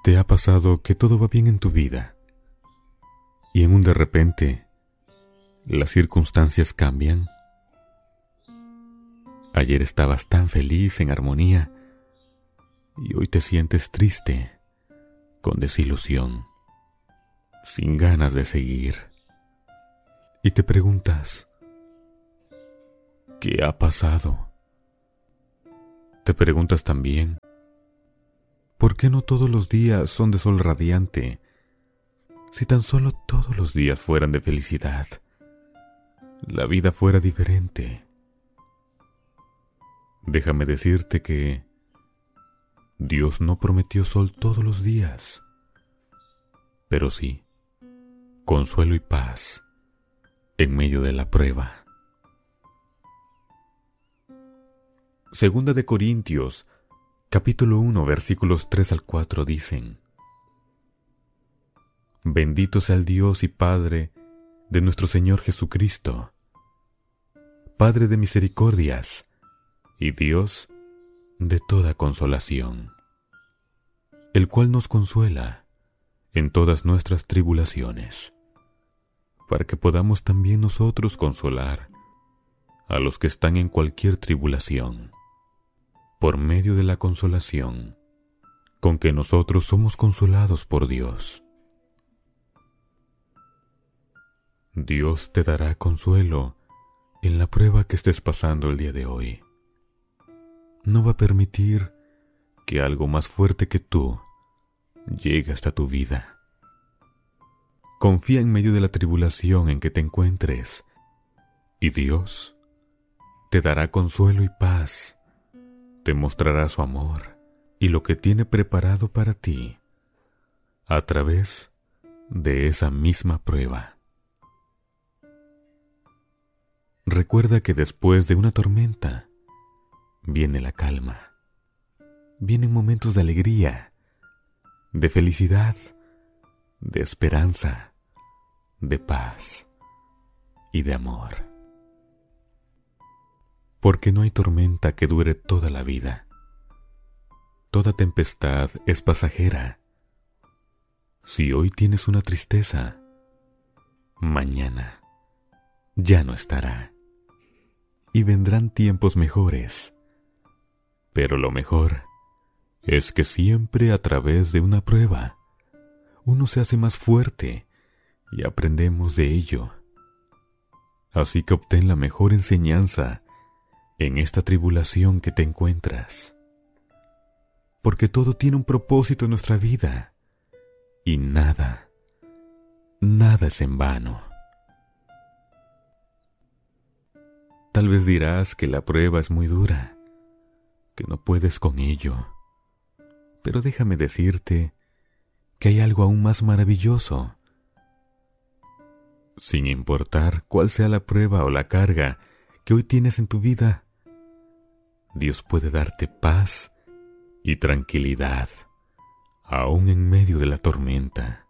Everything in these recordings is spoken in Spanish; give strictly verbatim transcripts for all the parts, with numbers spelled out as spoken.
¿Te ha pasado que todo va bien en tu vida y en un de repente las circunstancias cambian? Ayer estabas tan feliz, en armonía, y hoy te sientes triste, con desilusión, sin ganas de seguir. Y te preguntas, ¿qué ha pasado? Te preguntas también, ¿por qué no todos los días son de sol radiante? Si tan solo todos los días fueran de felicidad, la vida fuera diferente. Déjame decirte que Dios no prometió sol todos los días, pero sí consuelo y paz en medio de la prueba. Segunda de Corintios, capítulo uno, versículos tres al cuatro dicen: Bendito sea el Dios y Padre de nuestro Señor Jesucristo, Padre de misericordias y Dios de toda consolación, el cual nos consuela en todas nuestras tribulaciones, para que podamos también nosotros consolar a los que están en cualquier tribulación, por medio de la consolación con que nosotros somos consolados por Dios. Dios te dará consuelo en la prueba que estés pasando el día de hoy. No va a permitir que algo más fuerte que tú llegue hasta tu vida. Confía en medio de la tribulación en que te encuentres, y Dios te dará consuelo y paz, te mostrará su amor y lo que tiene preparado para ti a través de esa misma prueba. Recuerda que después de una tormenta viene la calma, vienen momentos de alegría, de felicidad, de esperanza, de paz y de amor. Porque no hay tormenta que dure toda la vida. Toda tempestad es pasajera. Si hoy tienes una tristeza, mañana ya no estará. Y vendrán tiempos mejores. Pero lo mejor es que siempre a través de una prueba, uno se hace más fuerte y aprendemos de ello. Así que obtén la mejor enseñanza en esta tribulación que te encuentras. Porque todo tiene un propósito en nuestra vida y nada, nada es en vano. Tal vez dirás que la prueba es muy dura, que no puedes con ello. Pero déjame decirte que hay algo aún más maravilloso. Sin importar cuál sea la prueba o la carga que hoy tienes en tu vida, Dios puede darte paz y tranquilidad, aún en medio de la tormenta.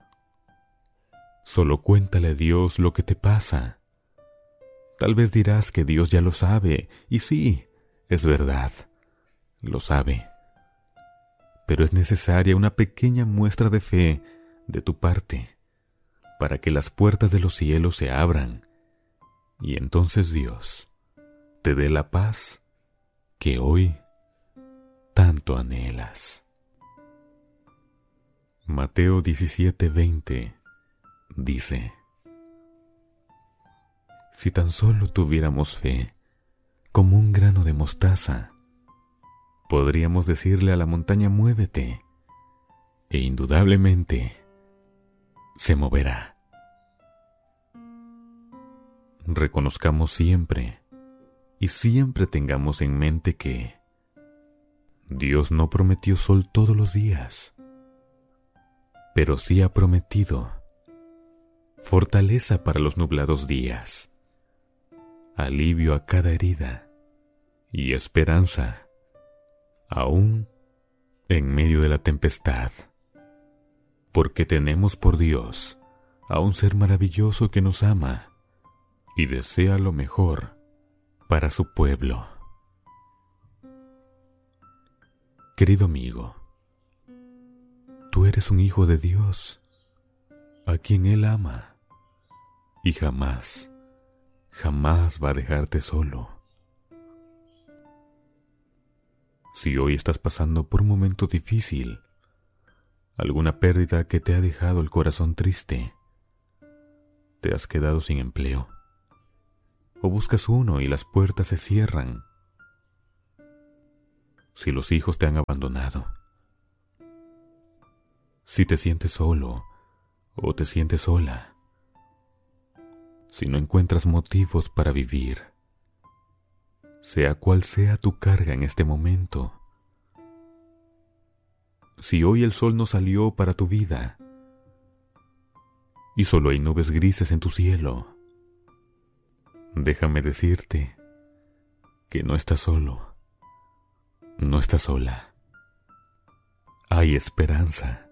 Solo cuéntale a Dios lo que te pasa. Tal vez dirás que Dios ya lo sabe, y sí, es verdad, lo sabe. Pero es necesaria una pequeña muestra de fe de tu parte para que las puertas de los cielos se abran y entonces Dios te dé la paz que hoy tanto anhelas. Mateo diecisiete veinte dice: Si tan solo tuviéramos fe, como un grano de mostaza, podríamos decirle a la montaña muévete, e indudablemente se moverá. Reconozcamos siempre y siempre tengamos en mente que Dios no prometió sol todos los días, pero sí ha prometido fortaleza para los nublados días, alivio a cada herida y esperanza aún en medio de la tempestad, porque tenemos por Dios a un ser maravilloso que nos ama y desea lo mejor para su pueblo. Querido amigo, Tú eres un hijo de Dios, a quien Él ama, y jamás, jamás va a dejarte solo. Si hoy estás pasando por un momento difícil, alguna pérdida que te ha dejado el corazón triste, te has quedado sin empleo, o buscas uno y las puertas se cierran, si los hijos te han abandonado, si te sientes solo o te sientes sola, si no encuentras motivos para vivir, sea cual sea tu carga en este momento, si hoy el sol no salió para tu vida y solo hay nubes grises en tu cielo, déjame decirte que no estás solo, no estás sola. Hay esperanza.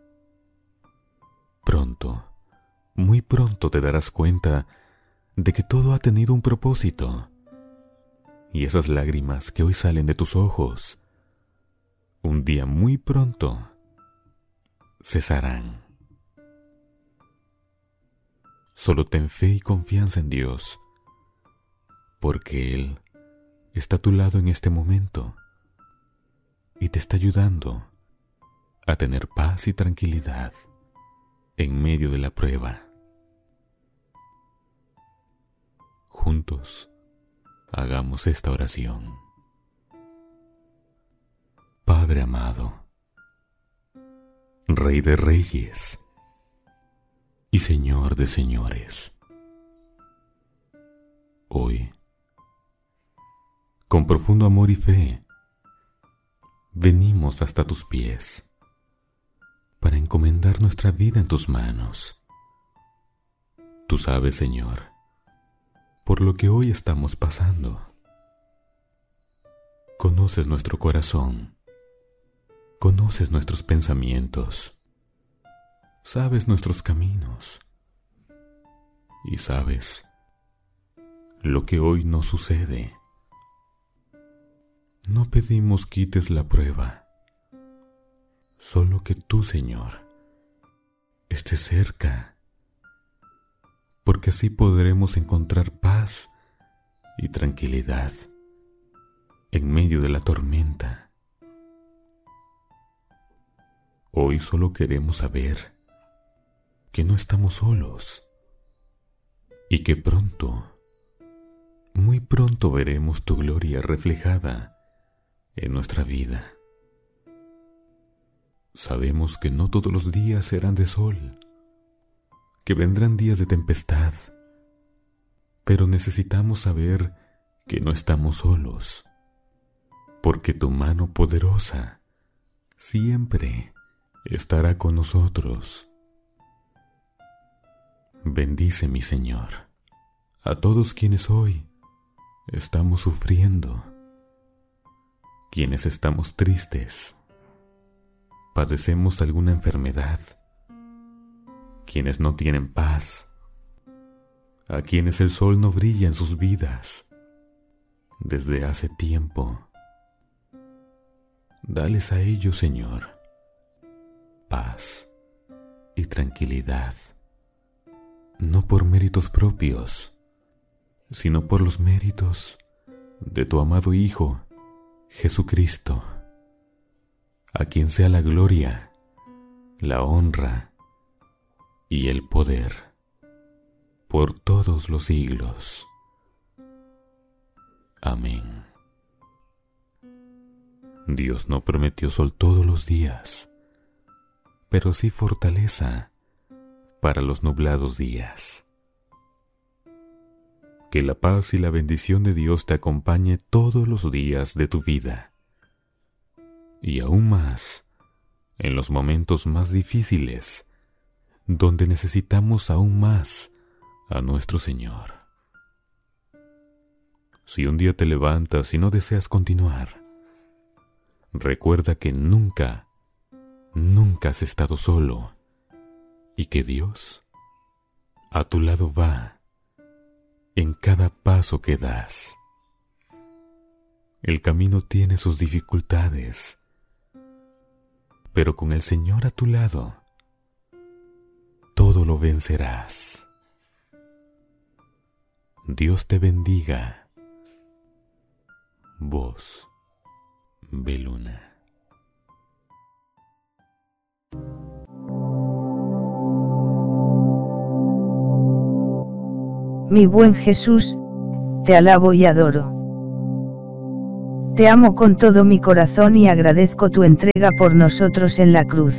Pronto, muy pronto te darás cuenta de que todo ha tenido un propósito, y esas lágrimas que hoy salen de tus ojos, un día muy pronto cesarán. Solo ten fe y confianza en Dios, porque Él está a tu lado en este momento y te está ayudando a tener paz y tranquilidad en medio de la prueba. Juntos, hagamos esta oración. Padre amado, Rey de reyes y Señor de señores, hoy, con profundo amor y fe, venimos hasta tus pies para encomendar nuestra vida en tus manos. Tú sabes, Señor, por lo que hoy estamos pasando. Conoces nuestro corazón, conoces nuestros pensamientos, sabes nuestros caminos y sabes lo que hoy nos sucede. No pedimos quites la prueba, solo que tú, Señor, estés cerca, porque así podremos encontrar paz y tranquilidad en medio de la tormenta. Hoy solo queremos saber que no estamos solos y que pronto, muy pronto veremos tu gloria reflejada en nuestra vida. Sabemos que no todos los días serán de sol, que vendrán días de tempestad, pero necesitamos saber que no estamos solos, porque tu mano poderosa siempre estará con nosotros. Bendice, mi Señor, a todos quienes hoy estamos sufriendo, quienes estamos tristes, padecemos alguna enfermedad, quienes no tienen paz, a quienes el sol no brilla en sus vidas desde hace tiempo. Dales a ellos, Señor, paz y tranquilidad, no por méritos propios, sino por los méritos de tu amado Hijo, Jesucristo, a quien sea la gloria, la honra y el poder por todos los siglos. Amén. Dios no prometió sol todos los días, pero sí fortaleza para los nublados días. Que la paz y la bendición de Dios te acompañe todos los días de tu vida, y aún más en los momentos más difíciles, donde necesitamos aún más a nuestro Señor. Si un día te levantas y no deseas continuar, recuerda que nunca, nunca has estado solo, y que Dios a tu lado va en cada paso que das. El camino tiene sus dificultades, pero con el Señor a tu lado, todo lo vencerás. Dios te bendiga. Voz Beluna. Mi buen Jesús, te alabo y adoro. Te amo con todo mi corazón y agradezco tu entrega por nosotros en la cruz.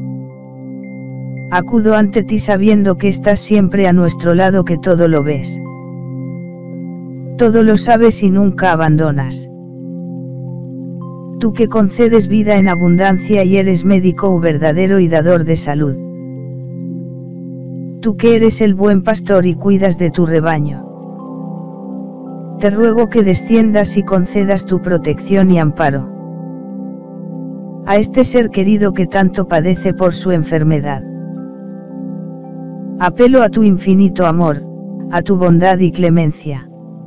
Acudo ante ti sabiendo que estás siempre a nuestro lado, que todo lo ves. Todo lo sabes y nunca abandonas. Tú que concedes vida en abundancia y eres médico verdadero y dador de salud. Tú que eres el buen pastor y cuidas de tu rebaño. Te ruego que desciendas y concedas tu protección y amparo a este ser querido que tanto padece por su enfermedad. Apelo a tu infinito amor, a tu bondad y clemencia.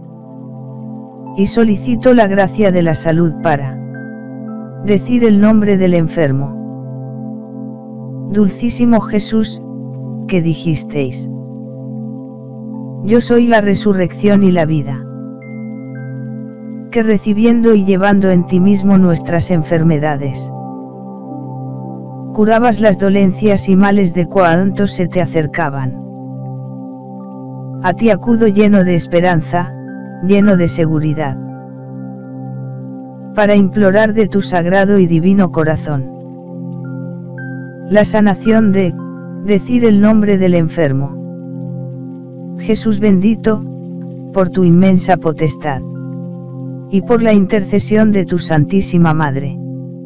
Y solicito la gracia de la salud para decir el nombre del enfermo. Dulcísimo Jesús, que dijisteis: yo soy la resurrección y la vida. Que recibiendo y llevando en ti mismo nuestras enfermedades, curabas las dolencias y males de cuantos se te acercaban. A ti acudo lleno de esperanza, lleno de seguridad, para implorar de tu sagrado y divino corazón la sanación de decir el nombre del enfermo. Jesús bendito, por tu inmensa potestad y por la intercesión de tu Santísima Madre,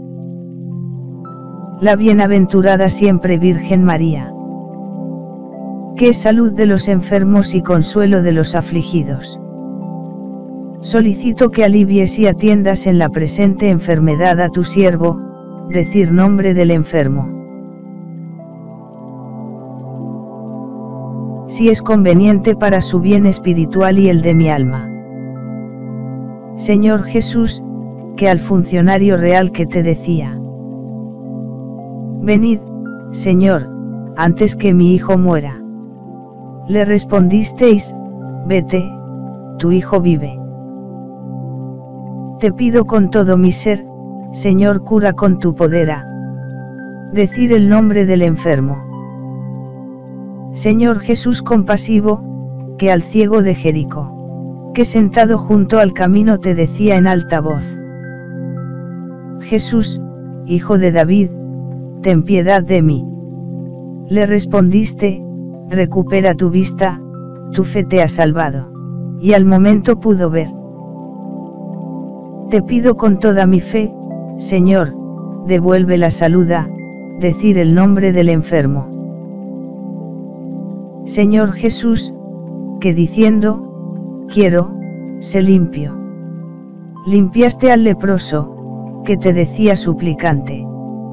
la bienaventurada siempre Virgen María, que es salud de los enfermos y consuelo de los afligidos. Solicito que alivies y atiendas en la presente enfermedad a tu siervo, decir nombre del enfermo. Si es conveniente para su bien espiritual y el de mi alma. Señor Jesús, que al funcionario real que te decía: venid, Señor, antes que mi hijo muera, le respondisteis: vete, tu hijo vive. Te pido con todo mi ser, Señor, cura con tu poder a decir el nombre del enfermo. Señor Jesús compasivo, que al ciego de Jericó, que sentado junto al camino te decía en alta voz: Jesús, hijo de David, ten piedad de mí. Le respondiste: recupera tu vista, tu fe te ha salvado. Y al momento pudo ver. Te pido con toda mi fe, Señor, devuelve la salud a decir el nombre del enfermo. Señor Jesús, que diciendo: quiero, sé limpio. Limpiaste al leproso, que te decía suplicante: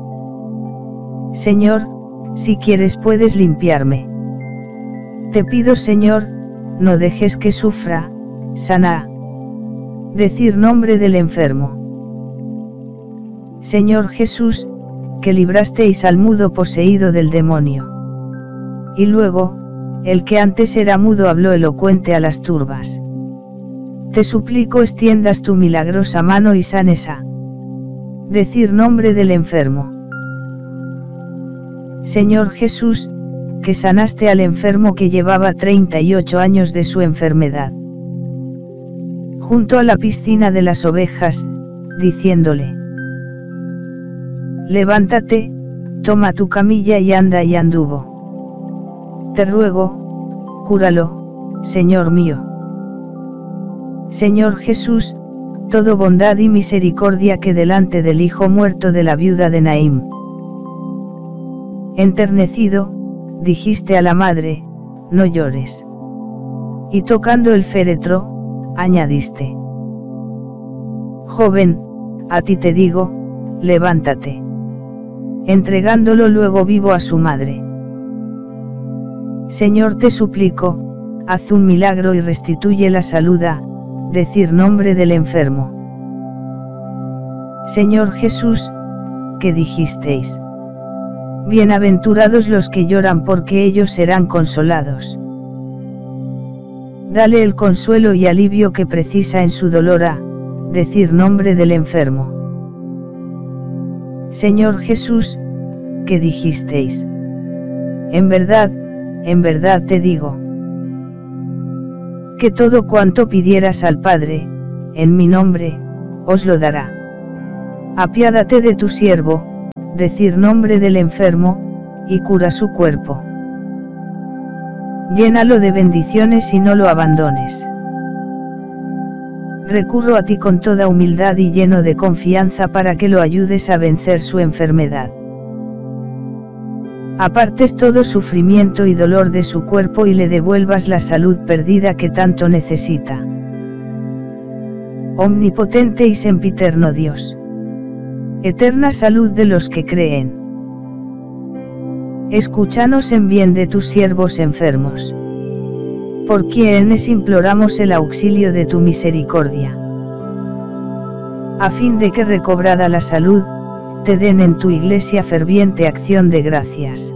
Señor, si quieres puedes limpiarme. Te pido, Señor, no dejes que sufra, sana. Decir nombre del enfermo. Señor Jesús, que librasteis al mudo poseído del demonio. Y luego, el que antes era mudo habló elocuente a las turbas. Te suplico extiendas tu milagrosa mano y sanes a decir nombre del enfermo. Señor Jesús, que sanaste al enfermo que llevaba treinta y ocho años de su enfermedad, junto a la piscina de las ovejas, diciéndole: levántate, toma tu camilla y anda, y anduvo. Te ruego, cúralo, Señor mío. Señor Jesús, todo bondad y misericordia, que delante del hijo muerto de la viuda de Naim, enternecido, dijiste a la madre: no llores. Y tocando el féretro, añadiste: joven, a ti te digo, levántate. Entregándolo luego vivo a su madre. Señor, te suplico, haz un milagro y restituye la salud a decir nombre del enfermo. Señor Jesús, que dijisteis: Bienaventurados los que lloran porque ellos serán consolados. Dale el consuelo y alivio que precisa en su dolor a decir nombre del enfermo. Señor Jesús, ¿qué dijisteis? En verdad, en verdad te digo, que todo cuanto pidieras al Padre, en mi nombre, os lo dará. Apiádate de tu siervo, decir nombre del enfermo, y cura su cuerpo. Llénalo de bendiciones y no lo abandones. Recurro a ti con toda humildad y lleno de confianza para que lo ayudes a vencer su enfermedad. Apartes todo sufrimiento y dolor de su cuerpo y le devuelvas la salud perdida que tanto necesita. Omnipotente y sempiterno Dios. Eterna salud de los que creen. Escúchanos en bien de tus siervos enfermos. Por quienes imploramos el auxilio de tu misericordia. A fin de que recobrada la salud, te den en tu iglesia ferviente acción de gracias.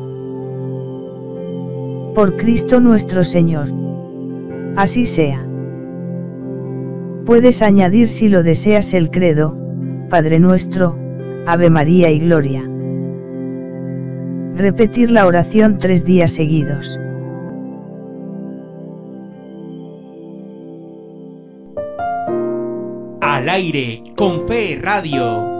Por Cristo nuestro Señor. Así sea. Puedes añadir si lo deseas el credo, Padre nuestro, Ave María y Gloria. Repetir la oración tres días seguidos. Al aire con Fe Radio.